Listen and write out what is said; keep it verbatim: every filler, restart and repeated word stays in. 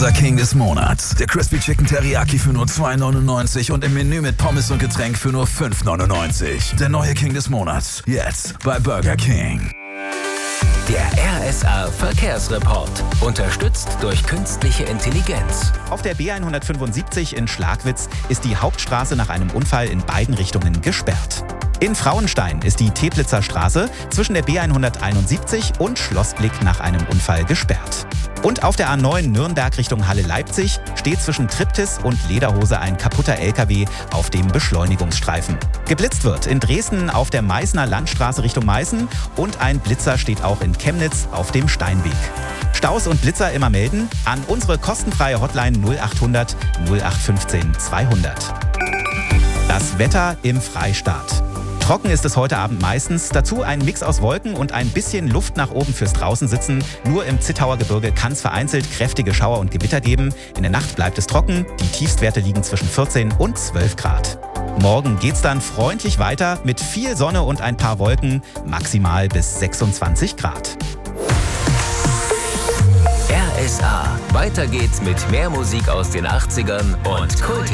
Unser King des Monats. Der Crispy Chicken Teriyaki für nur zwei neunundneunzig und im Menü mit Pommes und Getränk für nur fünf neunundneunzig. Der neue King des Monats. Jetzt bei Burger King. Der R S A Verkehrsreport. Unterstützt durch künstliche Intelligenz. Auf der B hundertfünfundsiebzig in Schlagwitz ist die Hauptstraße nach einem Unfall in beiden Richtungen gesperrt. In Frauenstein ist die Teplitzer Straße zwischen der B hunderteinundsiebzig und Schlossblick nach einem Unfall gesperrt. Und auf der A neun Nürnberg Richtung Halle-Leipzig steht zwischen Triptis und Lederhose ein kaputter L K W auf dem Beschleunigungsstreifen. Geblitzt wird in Dresden auf der Meißner Landstraße Richtung Meißen und ein Blitzer steht auch in Chemnitz auf dem Steinweg. Staus und Blitzer immer melden an unsere kostenfreie Hotline null achthundert null acht fünfzehn zweihundert. Das Wetter im Freistaat. Trocken ist es heute Abend meistens. Dazu ein Mix aus Wolken und ein bisschen Luft nach oben fürs Draußensitzen. Nur im Zittauer Gebirge kann es vereinzelt kräftige Schauer und Gewitter geben. In der Nacht bleibt es trocken. Die Tiefstwerte liegen zwischen vierzehn und zwölf Grad. Morgen geht's dann freundlich weiter mit viel Sonne und ein paar Wolken. Maximal bis sechsundzwanzig Grad. R S A. Weiter geht's mit mehr Musik aus den achtzigern und Kult.